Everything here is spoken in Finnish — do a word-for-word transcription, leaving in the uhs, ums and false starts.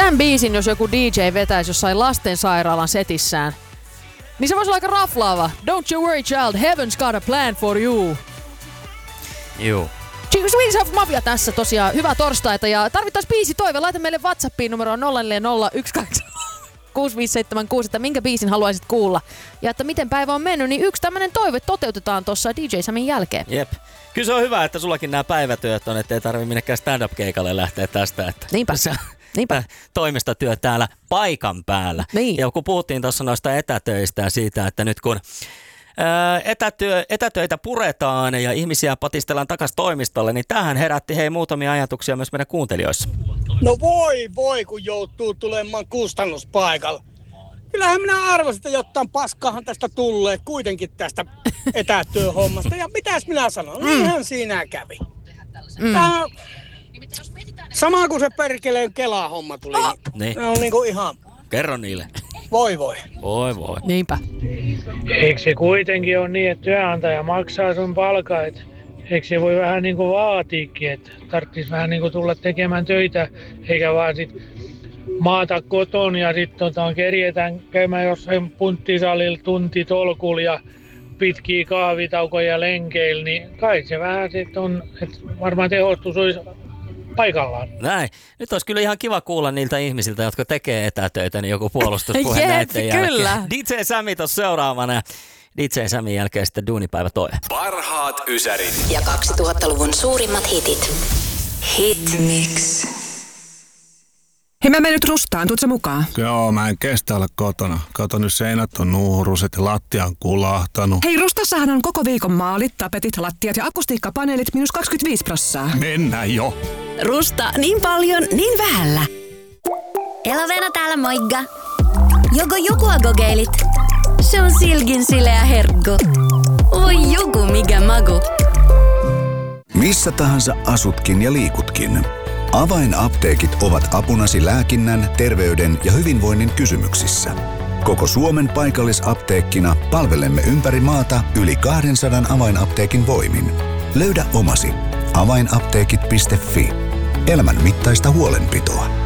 Tän biisin, jos joku D J vetäisi jossain lastensairaalan setissään, niin se voisi olla aika raflaava. Don't you worry child, heaven's got a plan for you. Juu. Swedish House Mafia tässä tosiaan. Hyvää torstaita ja tarvittais biisi toive. Laita meille WhatsAppiin numeroon nolla neljä nolla yksi kahdeksan kuusi viisi seitsemän kuusi, että minkä biisin haluaisit kuulla. Ja että miten päivä on mennyt, niin yksi tämmönen toive toteutetaan tuossa D J Samin jälkeen. Jep. Kyllä se on hyvä, että sullakin nämä päivätyöt on, ettei tarvi minnekään stand-up-keikalle lähteä tästä. Että Niinpä. Niinpä. Toimistotyö täällä paikan päällä. Niin. Ja kun puhuttiin tuossa noista etätöistä ja siitä, että nyt kun ää, etätyö, etätöitä puretaan ja ihmisiä patistellaan takaisin toimistolle, niin tähän herätti hei muutamia ajatuksia myös meidän kuuntelijoissa. No voi voi, kun joutuu tulemaan kustannuspaikalle. Kyllähän minä arvasin, että jotain paskahan tästä tulee kuitenkin tästä etätyöhommasta. Ja mitäs minä sanon? Mm. Niinhän siinä kävi. Mm. Tämä sama kuin se perkeleen Kela-homma tuli. Oh. Niin. Ne on niinku ihan... Kerro niille. Voi voi. Voi voi. Niinpä. Eikö se kuitenkin ole niin, että työnantaja maksaa sun palkan, että eikö se voi vähän niin kuin vaatiikin, että tarvitsisi vähän niin kuin tulla tekemään töitä, eikä vaan sit maata koton ja sitten tota, kerjetään käymään jossain punttisalilla tuntitolkulla ja pitkiä kahvitaukoja ja lenkeillä, niin kai se vähän sitten on, että varmaan tehostus olisi paikallaan. Näin. Nyt olisi kyllä ihan kiva kuulla niiltä ihmisiltä, jotka tekee etätöitä, niin joku puolustuspuhe Jep, näiden jälkeen. kyllä. D J Sami tuossa seuraavana. D J Samin jälkeen sitten duunipäivä toive. Parhaat ysärit. Ja kaksituhattaluvun suurimmat hitit. Hit Mix. Hei, mä menen nyt Rustaan, tuut sä mukaan? Joo, mä en kestä olla kotona. Kato, nyt seinät on nuuruset ja lattia on kulahtanut. Hei, Rustassahan on koko viikon maalit, tapetit, lattiat ja akustiikkapaneelit miinus kaksikymmentäviisi prossaa. Mennään jo. Rusta, niin paljon, niin vähällä. Elovena täällä, moikka. Joko jokua kokeilit? Se on silkin sileä herkku. Oi joku, mikä maku. Missä tahansa asutkin ja liikutkin. Avainapteekit ovat apunasi lääkinnän, terveyden ja hyvinvoinnin kysymyksissä. Koko Suomen paikallisapteekkina palvelemme ympäri maata yli kaksisataa avainapteekin voimin. Löydä omasi. avainapteekit piste fi. Elämän mittaista huolenpitoa.